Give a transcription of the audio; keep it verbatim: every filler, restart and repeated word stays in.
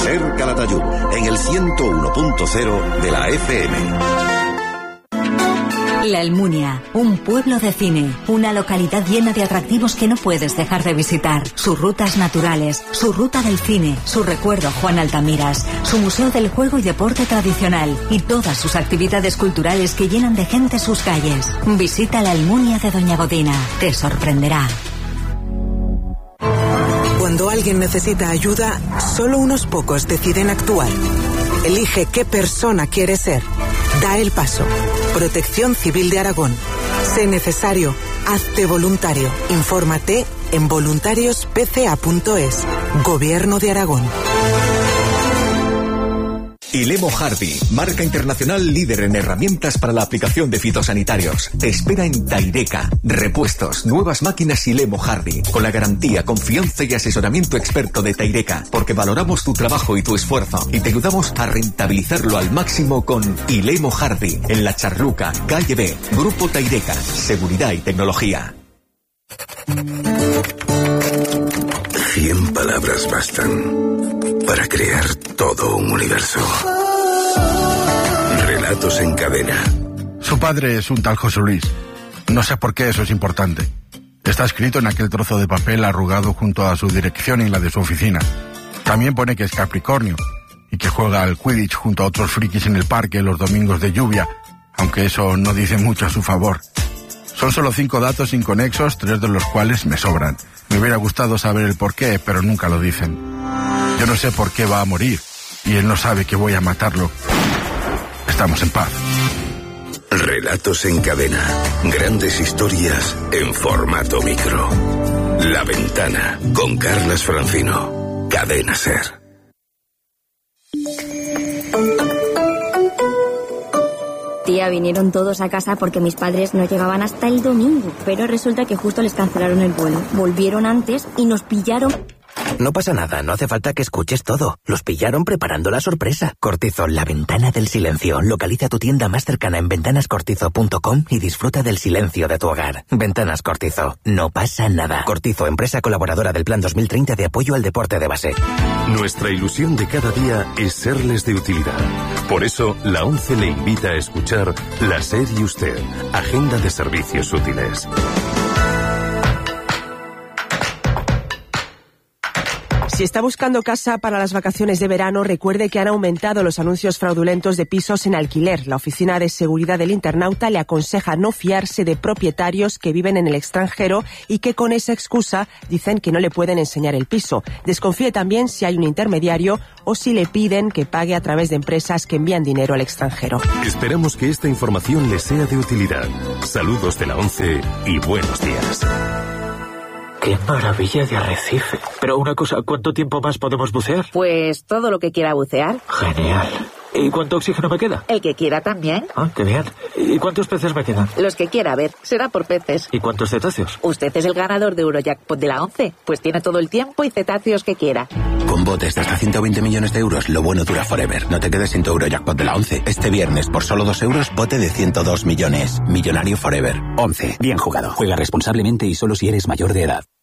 Ser Calatayud, en el ciento uno punto cero de la F M. La Almunia, un pueblo de cine, una localidad llena de atractivos que no puedes dejar de visitar. Sus rutas naturales, su ruta del cine, su recuerdo Juan Altamiras, su museo del juego y deporte tradicional y todas sus actividades culturales que llenan de gente sus calles. Visita la Almunia de Doña Godina, te sorprenderá. Cuando alguien necesita ayuda, solo unos pocos deciden actuar. Elige qué persona quieres ser. Da el paso. Protección Civil de Aragón. Sé necesario. Hazte voluntario. Infórmate en voluntarios p c a punto es. Gobierno de Aragón. Ilemo Hardy, marca internacional líder en herramientas para la aplicación de fitosanitarios. Te espera en Taireca. Repuestos, nuevas máquinas Ilemo Hardy, con la garantía, confianza y asesoramiento experto de Taireca, porque valoramos tu trabajo y tu esfuerzo y te ayudamos a rentabilizarlo al máximo con Ilemo Hardy, en La Charruca, calle B, Grupo Taireca, seguridad y tecnología. Cien palabras bastan para crear todo un universo. Relatos en cadena. Su padre es un tal José Luis. No sé por qué eso es importante. Está escrito en aquel trozo de papel arrugado junto a su dirección y la de su oficina. También pone que es Capricornio y que juega al Quidditch junto a otros frikis en el parque los domingos de lluvia, aunque eso no dice mucho a su favor. Son solo cinco datos inconexos, tres de los cuales me sobran. Me hubiera gustado saber el porqué, pero nunca lo dicen. Yo no sé por qué va a morir, y él no sabe que voy a matarlo. Estamos en paz. Relatos en cadena. Grandes historias en formato micro. La Ventana, con Carlas Francino. Cadena Ser. Tía, vinieron todos a casa porque mis padres no llegaban hasta el domingo, pero resulta que justo les cancelaron el vuelo. Volvieron antes y nos pillaron... No pasa nada, no hace falta que escuches todo. Los pillaron preparando la sorpresa. Cortizo, la ventana del silencio. Localiza tu tienda más cercana en ventanas cortizo punto com y disfruta del silencio de tu hogar. Ventanas Cortizo, no pasa nada. Cortizo, empresa colaboradora del Plan dos mil treinta de apoyo al deporte de base. Nuestra ilusión de cada día es serles de utilidad. Por eso, la ONCE le invita a escuchar La SER y Usted, Agenda de Servicios Útiles. Si está buscando casa para las vacaciones de verano, recuerde que han aumentado los anuncios fraudulentos de pisos en alquiler. La Oficina de Seguridad del Internauta le aconseja no fiarse de propietarios que viven en el extranjero y que con esa excusa dicen que no le pueden enseñar el piso. Desconfíe también si hay un intermediario o si le piden que pague a través de empresas que envían dinero al extranjero. Esperamos que esta información le sea de utilidad. Saludos de la ONCE y buenos días. ¡Qué maravilla de arrecife! Pero una cosa, ¿cuánto tiempo más podemos bucear? Pues todo lo que quiera bucear. Genial. ¿Y cuánto oxígeno me queda? El que quiera también. Ah, qué bien. ¿Y cuántos peces me quedan? Los que quiera, a ver, será por peces. ¿Y cuántos cetáceos? Usted es el ganador de Eurojackpot de la ONCE, pues tiene todo el tiempo y cetáceos que quiera. Con botes de hasta ciento veinte millones de euros, lo bueno dura forever. No te quedes sin tu Eurojackpot de la ONCE. Este viernes, por solo dos euros, bote de ciento dos millones. Millonario forever. ONCE. Bien jugado. Juega responsablemente y solo si eres mayor de edad.